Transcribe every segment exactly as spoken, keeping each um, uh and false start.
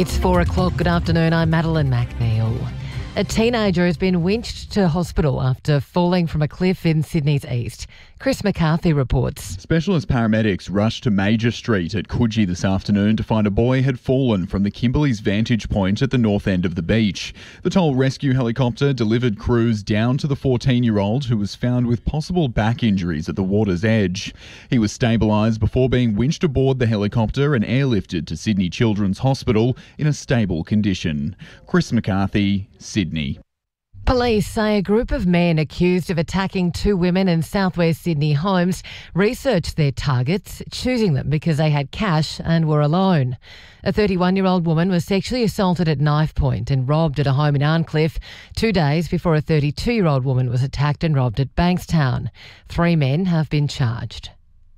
It's four o'clock. Good afternoon. I'm Madeline McNeil. A teenager has been winched to hospital after falling from a cliff in Sydney's east. Chris McCarthy reports. Specialist paramedics rushed to Major Street at Coogee this afternoon to find a boy had fallen from the Kimberley's vantage point at the north end of the beach. The Toll rescue helicopter delivered crews down to the fourteen-year-old who was found with possible back injuries at the water's edge. He was stabilised before being winched aboard the helicopter and airlifted to Sydney Children's Hospital in a stable condition. Chris McCarthy, Sydney. Police say a group of men accused of attacking two women in southwest Sydney homes researched their targets, choosing them because they had cash and were alone. A thirty-one-year-old woman was sexually assaulted at knife point and robbed at a home in Arncliffe two days before a thirty-two-year-old woman was attacked and robbed at Bankstown. Three men have been charged.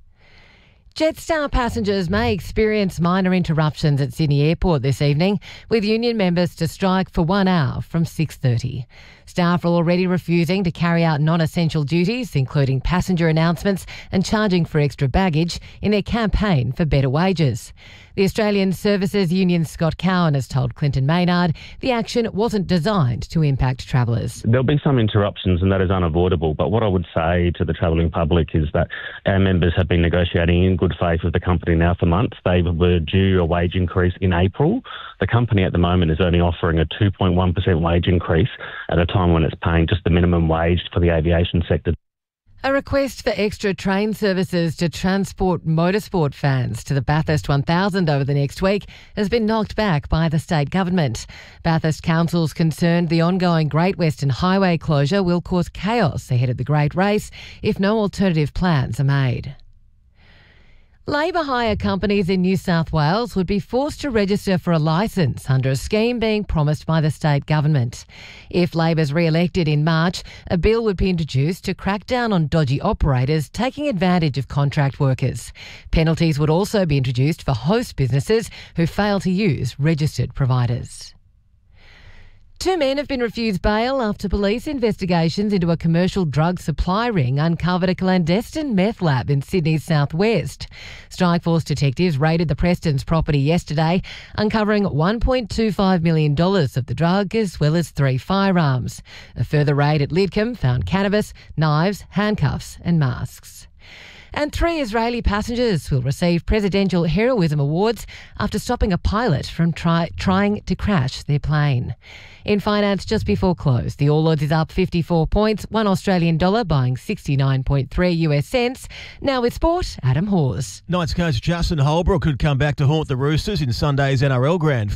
Jetstar passengers may experience minor interruptions at Sydney Airport this evening, with union members to strike for one hour from six thirty. Staff are already refusing to carry out non-essential duties, including passenger announcements and charging for extra baggage, in their campaign for better wages. The Australian Services Union Scott Cowan has told Clinton Maynard the action wasn't designed to impact travellers. There'll be some interruptions and that is unavoidable, but what I would say to the travelling public is that our members have been negotiating in good faith with the company now for months. They were due a wage increase in April. The company at the moment is only offering a two point one percent wage increase at a time when it's paying just the minimum wage for the aviation sector. A request for extra train services to transport motorsport fans to the Bathurst one thousand over the next week has been knocked back by the state government. Bathurst Council's concerned the ongoing Great Western Highway closure will cause chaos ahead of the Great Race if no alternative plans are made. Labour hire companies in New South Wales would be forced to register for a licence under a scheme being promised by the state government. If Labor's re-elected in March, a bill would be introduced to crack down on dodgy operators taking advantage of contract workers. Penalties would also be introduced for host businesses who fail to use registered providers. Two men have been refused bail after police investigations into a commercial drug supply ring uncovered a clandestine meth lab in Sydney's southwest. Strikeforce detectives raided the Prestons' property yesterday, uncovering one point two five million dollars of the drug as well as three firearms. A further raid at Lidcombe found cannabis, knives, handcuffs and masks. And three Israeli passengers will receive presidential heroism awards after stopping a pilot from try, trying to crash their plane. In finance, just before close, the All Ords is up fifty-four points, one Australian dollar buying sixty-nine point three U S cents. Now with sport, Adam Hawes. Knights coach Justin Holbrook could come back to haunt the Roosters in Sunday's N R L Grand